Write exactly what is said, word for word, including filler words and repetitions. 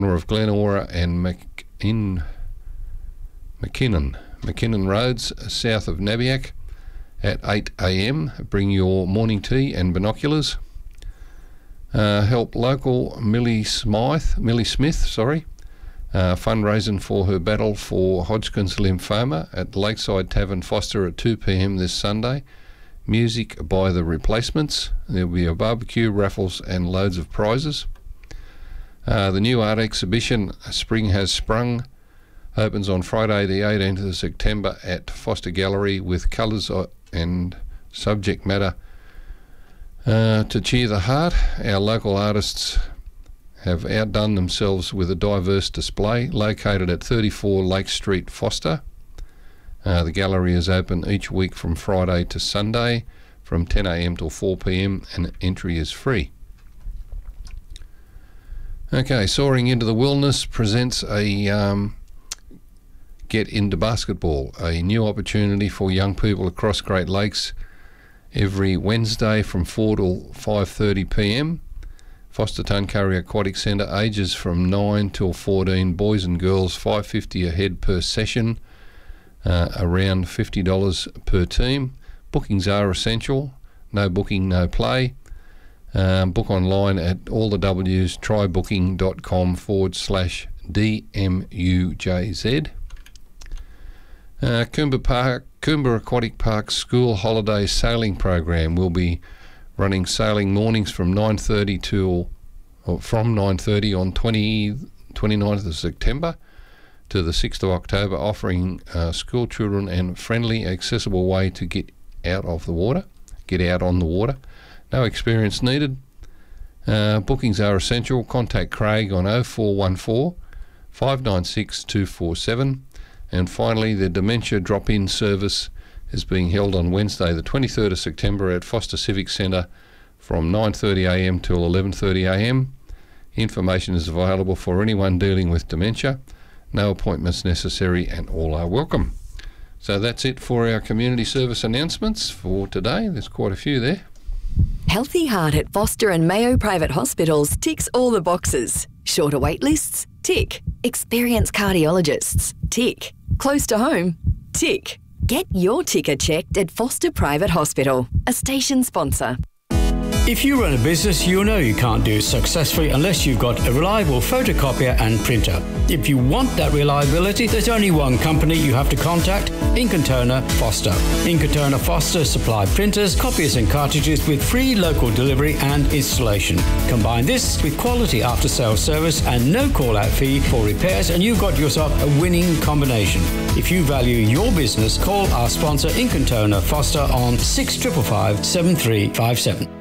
of Glenora and Mc, in McKinnon, McKinnon Roads, south of Nabiac, at eight a m. Bring your morning tea and binoculars. Uh, help local Millie Smythe, Millie Smith, sorry, uh, fundraising for her battle for Hodgkin's lymphoma at Lakeside Tavern Foster at two p m this Sunday. Music by The Replacements. There'll be a barbecue, raffles and loads of prizes. Uh, the new art exhibition, Spring Has Sprung, opens on Friday the eighteenth of September at Foster Gallery with colours and subject matter uh, to cheer the heart. Our local artists have outdone themselves with a diverse display located at thirty-four Lake Street, Foster. Uh, the gallery is open each week from Friday to Sunday from ten a m till four p m and entry is free. Okay, Soaring Into the Wilderness presents a um, Get Into Basketball, a new opportunity for young people across Great Lakes every Wednesday from four till five thirty p m. Foster Tuncurry Aquatic Centre, ages from nine till fourteen, boys and girls, five dollars fifty a head per session, uh, around fifty dollars per team. Bookings are essential, no booking, no play. Um, book online at all the W's, trybooking.com forward slash DMUJZ. Uh, Coomba Park, Coomba Aquatic Park School Holiday Sailing Program will be running sailing mornings from nine thirty till or from nine thirty on twenty-ninth of September to the sixth of October, offering uh, school children a friendly, accessible way to get out of the water, get out on the water. No experience needed. Uh, bookings are essential. Contact Craig on oh four one four, five nine six, two four seven. And finally, the Dementia Drop-In Service is being held on Wednesday, the twenty-third of September at Foster Civic Centre from nine thirty a m till eleven thirty a m. Information is available for anyone dealing with dementia. No appointments necessary and all are welcome. So that's it for our community service announcements for today. There's quite a few there. Healthy Heart at Foster and Mayo Private Hospitals ticks all the boxes. Shorter wait lists? Tick. Experienced cardiologists? Tick. Close to home? Tick. Get your ticker checked at Foster Private Hospital, a station sponsor. If you run a business, you know you can't do it successfully unless you've got a reliable photocopier and printer. If you want that reliability, there's only one company you have to contact, Ink and Toner Foster. Ink and Toner Foster supply printers, copiers and cartridges with free local delivery and installation. Combine this with quality after-sales service and no call-out fee for repairs and you've got yourself a winning combination. If you value your business, call our sponsor Ink and Toner Foster on six five five, seven three five seven.